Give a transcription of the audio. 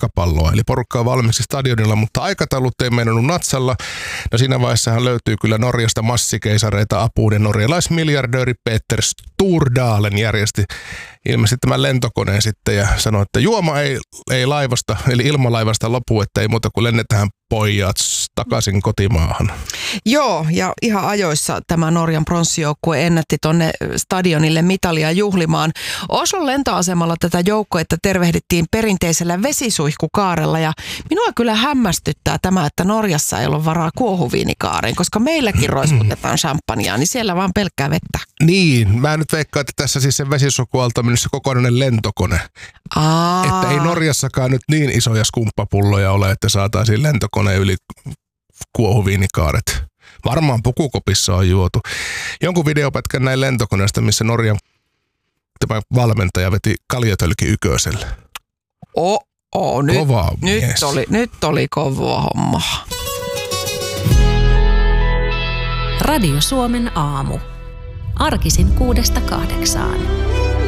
jalkapalloa. Eli porukka on valmiiksi stadionilla, mutta aikataulut ei meinannut natsalla. No siinä vaiheessahan löytyy kyllä Norjasta massikeisareita apuun. Ja norjalaismiljardööri Peter Stordalen järjesti ilmeisesti tämän lentokoneen sitten ja sanoi, että juoma ei laivasta, eli ilmalaivasta lopu, että ei muuta kuin lennetään pojat takaisin kotimaahan. Joo, ja ihan ajoissa tämä Norjan pronssijoukkue ennätti tonne stadionille mitalia juhlimaan. Oslon lentoasemalla tätä joukkuetta tervehdittiin perinteisellä vesisuihkukaarella, ja minua kyllä hämmästyttää tämä, että Norjassa ei ole varaa kuohuviinikaariin, koska meilläkin roiskutetaan champagnea, niin siellä vaan pelkkää vettä. Niin, mä nyt veikkaan, että tässä siis sen vesisuihkualta on mennyt se kokonainen lentokone. Että ei Norjassakaan nyt niin isoja skumppapulloja ole, että saataisiin lentokoneen yli kuohuviinikaaret. Varmaan pukukopissa on juotu. Jonkun videopätkän näin lentokoneesta, missä Norjan tämä valmentaja veti kaljatölki yköiselle. Nyt oli kova homma. Radio Suomen aamu. Arkisin 6–8.